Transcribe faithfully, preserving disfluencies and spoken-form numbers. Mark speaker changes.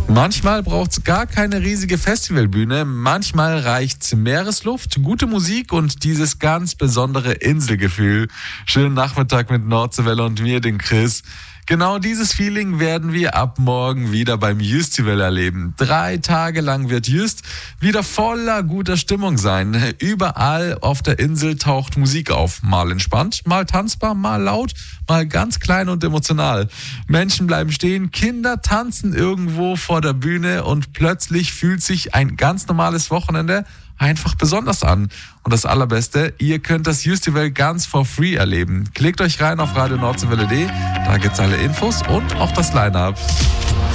Speaker 1: Manchmal braucht es gar keine riesige Festivalbühne, manchmal reicht's Meeresluft, gute Musik und dieses ganz besondere Inselgefühl. Schönen Nachmittag mit Nordseewelle und mir, den Chris. Genau dieses Feeling werden wir ab morgen wieder beim Justival erleben. Drei Tage lang wird Just wieder voller guter Stimmung sein. Überall auf der Insel taucht Musik auf. Mal entspannt, mal tanzbar, mal laut, mal ganz klein und emotional. Menschen bleiben stehen, Kinder tanzen irgendwo vor der Bühne und plötzlich fühlt sich ein ganz normales Wochenende einfach besonders an. Und das Allerbeste, ihr könnt das Justival ganz for free erleben. Klickt euch rein auf radio nordseewelle punkt de, da gibt's alle Infos und auch das Line-Up.